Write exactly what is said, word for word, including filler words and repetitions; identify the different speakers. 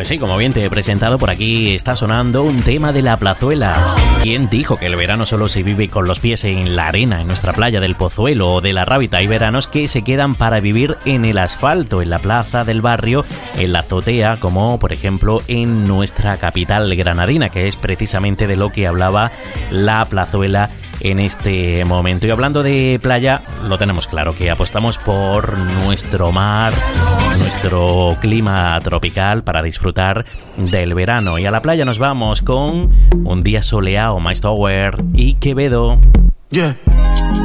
Speaker 1: sí, como bien te he presentado, por aquí está sonando un tema de La Plazuela. ¿Quién dijo que el verano solo se vive con los pies en la arena, en nuestra playa del Pozuelo o de la Rábita? Hay veranos que se quedan para vivir en el asfalto, en la plaza del barrio, en la azotea, como por ejemplo en nuestra capital granadina, que es precisamente de lo que hablaba La Plazuela en este momento. Y hablando de playa, lo tenemos claro, que apostamos por nuestro mar, nuestro clima tropical para disfrutar del verano. Y a la playa nos vamos con Un día soleado, Mystower y Quevedo.
Speaker 2: Yeah.